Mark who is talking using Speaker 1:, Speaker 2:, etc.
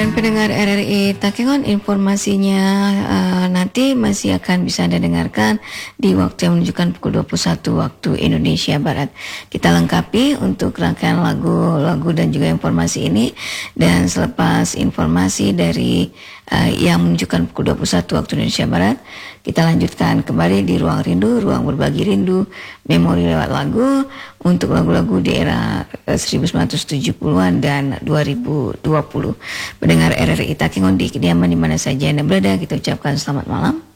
Speaker 1: Dan pendengar RRI Takengon, informasinya nanti masih akan bisa Anda dengarkan di waktu yang menunjukkan pukul 21 waktu Indonesia Barat. Kita lengkapi untuk rangkaian lagu dan juga informasi ini. Dan selepas informasi dari yang menunjukkan pukul 21 waktu Indonesia Barat, kita lanjutkan kembali di Ruang Rindu, Ruang Berbagi Rindu, Memori lewat lagu untuk lagu-lagu di era 1970-an dan 2020. Pendengar RRI Takengon di kediaman di mana saja Anda berada, kita ucapkan selamat malam.